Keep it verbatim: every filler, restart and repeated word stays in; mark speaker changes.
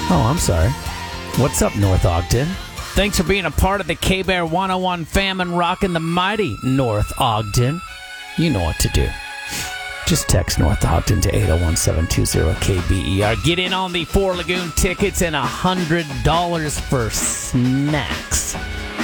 Speaker 1: Oh, I'm sorry. What's up, North Ogden? Thanks for being a part of the K-Bear one oh one fam and rocking the mighty North Ogden. You know what to do. Just text North Ogden to eight oh one seven two zero K B E R. Get in on the Four Lagoon tickets and one hundred dollars for snacks.